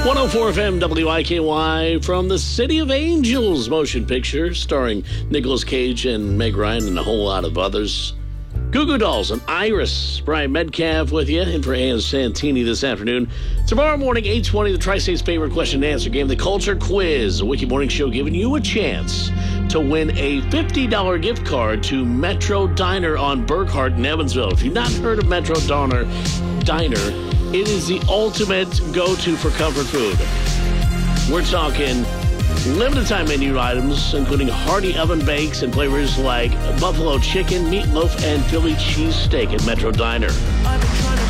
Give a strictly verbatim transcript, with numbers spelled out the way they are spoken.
one oh four F M W I K Y from the City of Angels motion picture starring Nicolas Cage and Meg Ryan and a whole lot of others. Goo Goo Dolls and Iris. Brian Metcalf with you in for Ann Santini this afternoon. Tomorrow morning, eight twenty, the Tri-State's favorite question and answer game, the Culture Quiz, a Wiki Morning Show giving you a chance to win a fifty dollars gift card to Metro Diner on Burkhart in Evansville. If you've not heard of Metro Diner, Diner, it is the ultimate go-to for comfort food. We're talking limited time menu items, including hearty oven bakes and flavors like buffalo chicken, meatloaf, and Philly cheesesteak at Metro Diner.